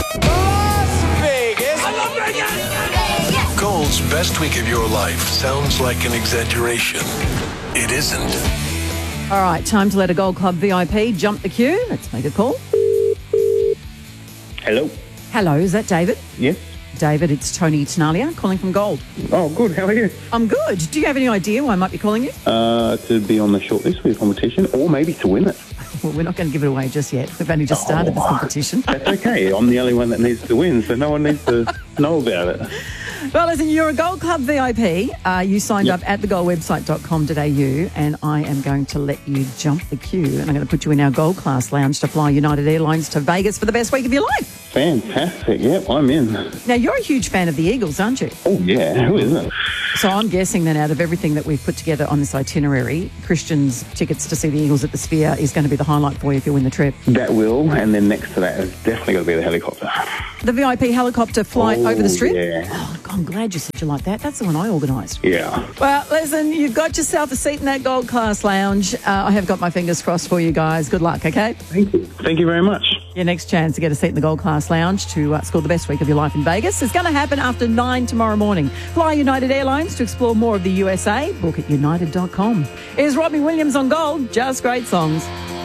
Las Vegas. I love Vegas. Gold's best week of your life sounds like an exaggeration. It isn't. All right, time to let a Gold Club VIP jump the queue. Let's make a call. Hello. Hello, is that David? Yes. David, it's Tony Tenalia calling from Gold. Oh, good. How are you? I'm good. Do you have any idea why I might be calling you? To be on the shortlist for your competition, or maybe to win it. Well, we're not going to give it away just yet. We've only just started this competition. That's okay. I'm the only one that needs to win, so no one needs to know about it. Well, listen, you're a Gold Club VIP. You signed up at thegoldwebsite.com.au, and I am going to let you jump the queue, and I'm going to put you in our Gold Class lounge to fly United Airlines to Vegas for the best week of your life. Fantastic. Yep, I'm in. Now, you're a huge fan of the Eagles, aren't you? Oh, yeah. Who isn't? So I'm guessing that out of everything that we've put together on this itinerary, Christian's tickets to see the Eagles at the Sphere is going to be the highlight for you if you win the trip. That will, and then next to that is definitely going to be the helicopter. The VIP helicopter flight over the strip? Yeah. Oh, I'm glad you said you like that. That's the one I organised. Yeah. Well, listen, you've got yourself a seat in that Gold Class lounge. I have got my fingers crossed for you guys. Good luck, okay? Thank you. Thank you very much. Your next chance to get a seat in the Gold Class lounge to score the best week of your life in Vegas is going to happen after 9 tomorrow morning. Fly United Airlines to explore more of the USA. Book at united.com. Here's Robbie Williams on Gold. Just great songs.